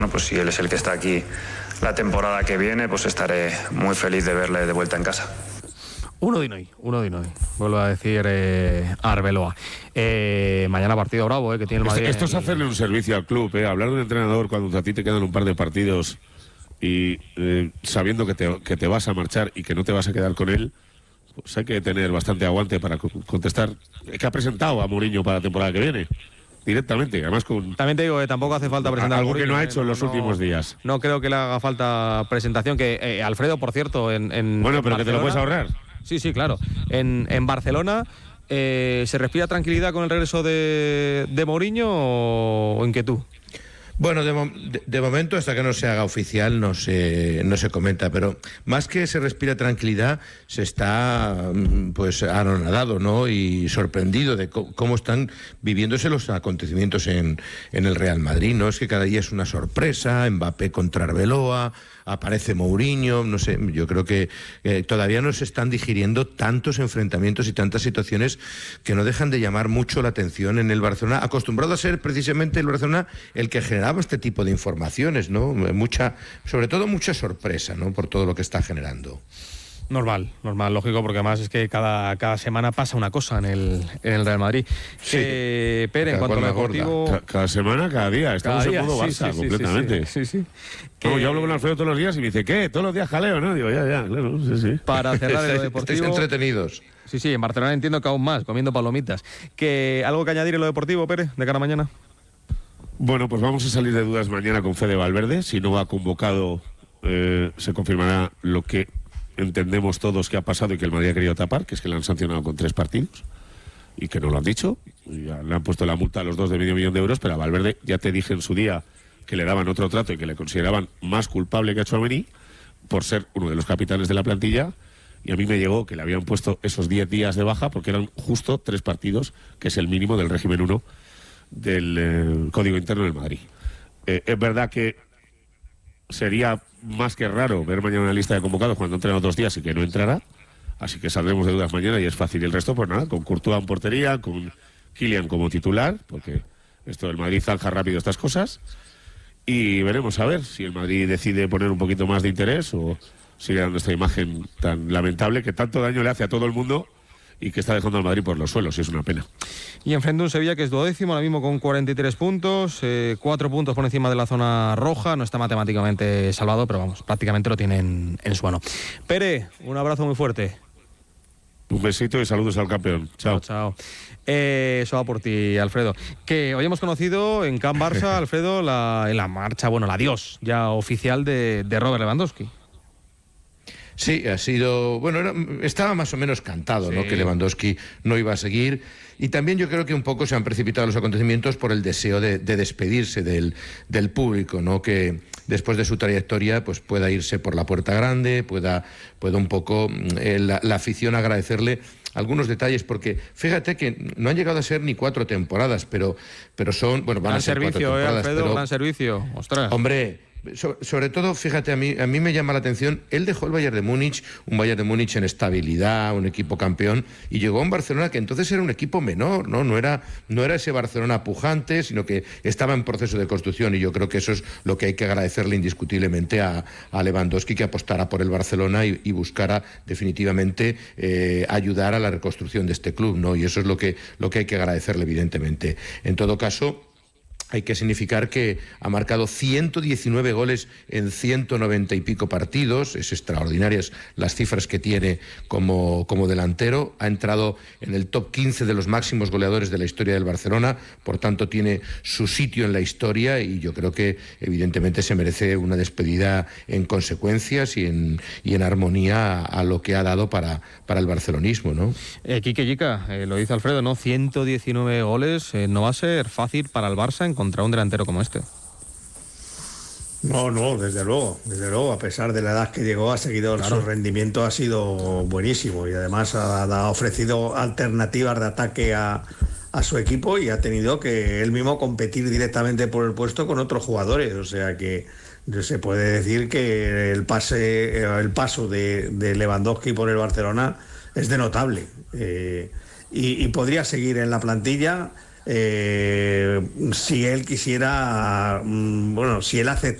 Pues si él es el que está aquí la temporada que viene, pues estaré muy feliz de verle de vuelta en casa. Uno de hoy, vuelvo a decir Arbeloa. Mañana partido bravo, que tiene el Madrid. Esto es hacerle un servicio al club, hablar de un entrenador cuando a ti te quedan un par de partidos y sabiendo que te vas a marchar y que no te vas a quedar con él, pues hay que tener bastante aguante para contestar. Que ha presentado a Mourinho para la temporada que viene. Directamente, además con... También te digo que tampoco hace falta presentar algo que no ha hecho en los últimos días. No creo que le haga falta presentación, que Alfredo, por cierto, Bueno, en pero Barcelona, que te lo puedes ahorrar. Sí, claro. En Barcelona, ¿se respira tranquilidad con el regreso de Mourinho o inquietud? Bueno, de momento, hasta que no se haga oficial, no se comenta, pero más que se respira tranquilidad, se está pues anonadado, ¿no? Y sorprendido de cómo están viviéndose los acontecimientos en el Real Madrid, ¿no? Es que cada día es una sorpresa, Mbappé contra Arbeloa, aparece Mourinho, no sé, yo creo que todavía no se están digiriendo tantos enfrentamientos y tantas situaciones que no dejan de llamar mucho la atención en el Barcelona, acostumbrado a ser precisamente el Barcelona el que generaba este tipo de informaciones, ¿no? Sobre todo mucha sorpresa, ¿no? Por todo lo que está generando. Normal, lógico, porque además es que cada semana pasa una cosa en el Real Madrid. Sí. Pere, en cuanto a lo deportivo... Cada semana, cada día. Estamos en modo Barça, completamente. Sí. Yo hablo con Alfredo todos los días y me dice, ¿qué? Todos los días jaleo, ¿no? Digo, ya, claro, sí. Para cerrar en lo deportivo... Estáis entretenidos. Sí, en Barcelona entiendo que aún más, comiendo palomitas. ¿Algo que añadir en lo deportivo, Pere, de cara a mañana? Bueno, pues vamos a salir de dudas mañana con Fede Valverde. Si no va convocado, se confirmará lo que entendemos todos que ha pasado y que el Madrid ha querido tapar, que es que le han sancionado con 3 partidos y que no lo han dicho. Y ya le han puesto la multa a los dos de $500,000 euros, pero a Valverde ya te dije en su día que le daban otro trato y que le consideraban más culpable que a Tchouaméni por ser uno de los capitanes de la plantilla. Y a mí me llegó que le habían puesto esos 10 días de baja porque eran justo 3 partidos, que es el mínimo del régimen 1 del Código Interno del Madrid. Es verdad que sería más que raro ver mañana una lista de convocados cuando entren otros días y que no entrará, así que saldremos de dudas mañana y es fácil. Y el resto, pues nada, con Courtois en portería, con Kylian como titular, porque esto del Madrid zanja rápido estas cosas, y veremos a ver si el Madrid decide poner un poquito más de interés o sigue dando esta imagen tan lamentable que tanto daño le hace a todo el mundo y que está dejando al Madrid por los suelos, y es una pena. Y enfrenta un Sevilla que es 12º, ahora mismo con 43 puntos, 4 puntos por encima de la zona roja, no está matemáticamente salvado, pero vamos, prácticamente lo tienen en su mano. Pere, un abrazo muy fuerte. Un besito y saludos al campeón. Chao. Eso va por ti, Alfredo. Que hoy hemos conocido en Camp Barça, Alfredo, la marcha, la adiós ya oficial de Robert Lewandowski. Sí, ha sido... estaba más o menos cantado, ¿no? Que Lewandowski no iba a seguir. Y también yo creo que un poco se han precipitado los acontecimientos por el deseo de despedirse del público, ¿no? Que después de su trayectoria pues pueda irse por la puerta grande, pueda un poco la afición agradecerle algunos detalles, porque fíjate que no han llegado a ser ni 4 temporadas, pero son... van a ser 4 temporadas. Alfredo, gran servicio, ostras. Hombre... Sobre todo, fíjate, a mí me llama la atención, él dejó el Bayern de Múnich, un Bayern de Múnich en estabilidad, un equipo campeón, y llegó a un Barcelona que entonces era un equipo menor, no era ese Barcelona pujante, sino que estaba en proceso de construcción, y yo creo que eso es lo que hay que agradecerle indiscutiblemente a Lewandowski, que apostara por el Barcelona y buscara definitivamente ayudar a la reconstrucción de este club, ¿no? Y eso es lo que hay que agradecerle, evidentemente. En todo caso, hay que significar que ha marcado 119 goles en 190 y pico partidos. Es extraordinarias las cifras que tiene como delantero. Ha entrado en el top 15 de los máximos goleadores de la historia del Barcelona. Por tanto, tiene su sitio en la historia y yo creo que evidentemente se merece una despedida en consecuencias y en armonía a lo que ha dado para el barcelonismo, ¿no? Quique Yica, lo dice Alfredo, ¿no? 119 goles. No va a ser fácil para el Barça contra un delantero como este. No, desde luego, a pesar de la edad que llegó, su rendimiento ha sido buenísimo y además ha ofrecido alternativas de ataque a su equipo y ha tenido que él mismo competir directamente por el puesto con otros jugadores, o sea que se puede decir que el paso de Lewandowski por el Barcelona es de notable, y podría seguir en la plantilla. si él quisiera, si él aceptara